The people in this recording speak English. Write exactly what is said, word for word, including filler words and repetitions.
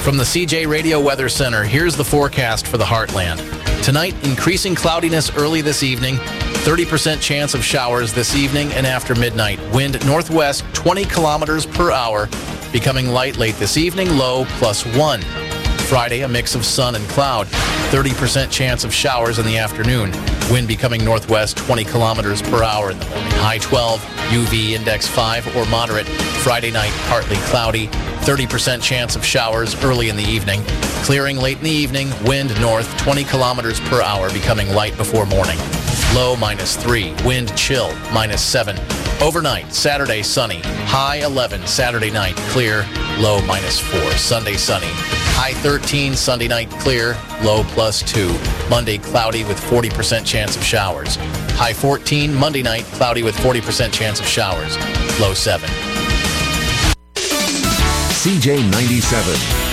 From the C J Radio Weather Center, here's the forecast for the Heartland. Tonight, increasing cloudiness early this evening, thirty percent chance of showers this evening and after midnight. Wind northwest twenty kilometers per hour, becoming light late this evening, low plus one. Friday, a mix of sun and cloud, thirty percent chance of showers in the afternoon. Wind becoming northwest twenty kilometers per hour in the morning. High twelve, U V index five or moderate. Friday night, partly cloudy, thirty percent chance of showers early in the evening. Clearing late in the evening, wind north twenty kilometers per hour, becoming light before morning. Low minus three, wind chill minus seven. Overnight, Saturday sunny, high eleven. Saturday night clear, low minus four. Sunday sunny, high thirteen. Sunday night clear, low plus two. Monday cloudy with forty percent chance of showers. High fourteen. Monday night cloudy with forty percent chance of showers, low seven. C J ninety-seven.